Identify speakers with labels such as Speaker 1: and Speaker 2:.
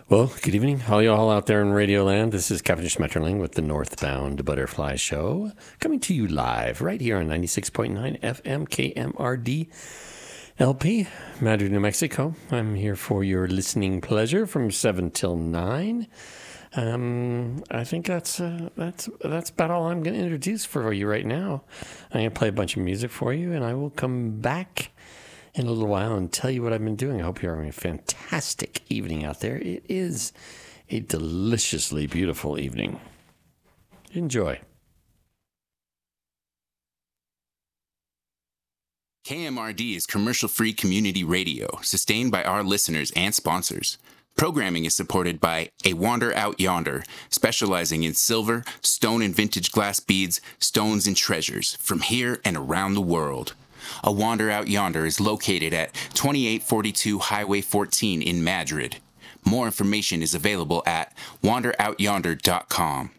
Speaker 1: Well, good evening, all y'all out there in Radio Land. This is Captain Schmetterling with the Northbound Butterfly Show, coming to you live right here on 96.9 FM KMRD LP, Madrid, New Mexico. I'm here for your listening pleasure from 7 till 9. I think that's about all I'm going to introduce for you right now. I'm going to play a bunch of music for you, and I will come back in a little while and tell you what I've been doing. I hope you're having a fantastic evening out there. It is a deliciously beautiful evening. Enjoy.
Speaker 2: KMRD is commercial-free community radio, sustained by our listeners and sponsors. Programming is supported by A Wander Out Yonder, specializing in silver, stone and vintage glass beads, stones and treasures from here and around the world. A Wander Out Yonder is located at 2842 Highway 14 in Madrid. More information is available at wanderoutyonder.com.